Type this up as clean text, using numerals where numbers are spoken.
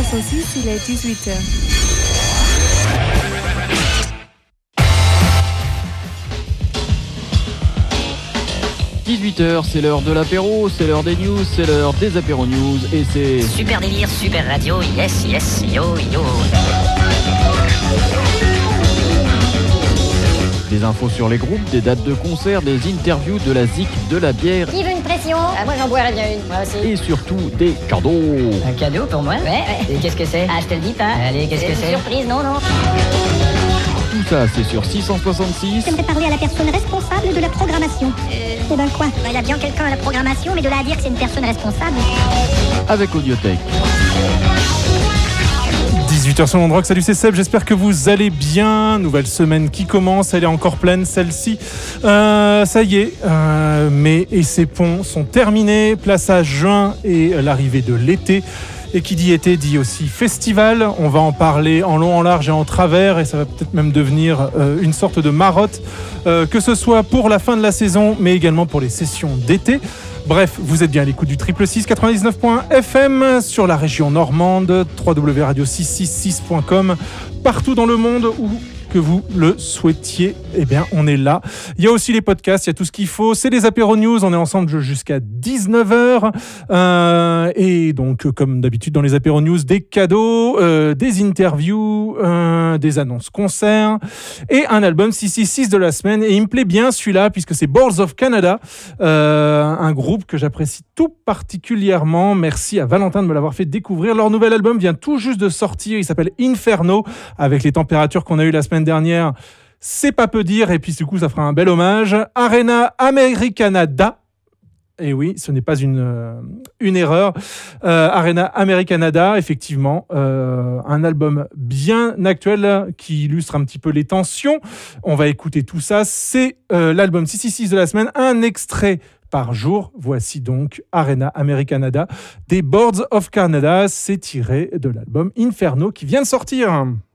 666, il est 18h. « 18h, c'est l'heure de l'apéro, c'est l'heure des news, c'est l'heure des apéro news et c'est... Super délire, super radio, yes, yes, yo, yo. Des infos sur les groupes, des dates de concert, des interviews, de la zik, de la bière... Qui veut une pression? Moi j'en boirais bien une, moi aussi. Et surtout des cadeaux. Un cadeau pour moi? Ouais. Et qu'est-ce que c'est? Ah, je te le dis pas. Allez, qu'est-ce que c'est? Surprise, non. Tout ça, c'est sur 666. J'aimerais parler à la personne responsable de la programmation. Eh ben quoi? Il y a bien quelqu'un à la programmation, mais de là à dire que c'est une personne responsable. Avec Audiothèque. 18h sur Landrock, salut c'est Seb, j'espère que vous allez bien. Nouvelle semaine qui commence, elle est encore pleine celle-ci. Ça y est, mai et ses ponts sont terminés. Place à juin et l'arrivée de l'été. Et qui dit été dit aussi festival. On va en parler en long, en large et en travers. Et ça va peut-être même devenir une sorte de marotte. Que ce soit pour la fin de la saison, mais également pour les sessions d'été. Bref, vous êtes bien à l'écoute du 666 99.fm sur la région normande, www.radio666.com, partout dans le monde où que vous le souhaitiez, eh bien on est là. Il y a aussi les podcasts, il y a tout ce qu'il faut, c'est les apéro news, on est ensemble jusqu'à 19h et donc comme d'habitude dans les apéro news, des cadeaux, des interviews, des annonces concerts et un album 666 de la semaine. Et il me plaît bien celui-là puisque c'est Boards of Canada, un groupe que j'apprécie tout particulièrement. Merci à Valentin de me l'avoir fait découvrir. Leur nouvel album vient tout juste de sortir, il s'appelle Inferno. Avec les températures qu'on a eues la semaine dernière, c'est pas peu dire, et puis du coup ça fera un bel hommage. Arena Americanada, et oui, ce n'est pas une erreur. Arena Americanada, effectivement, un album bien actuel qui illustre un petit peu les tensions. On va écouter tout ça, c'est l'album 666 de la semaine, un extrait par jour. Voici donc Arena Americanada des Boards of Canada, c'est tiré de l'album Inferno qui vient de sortir.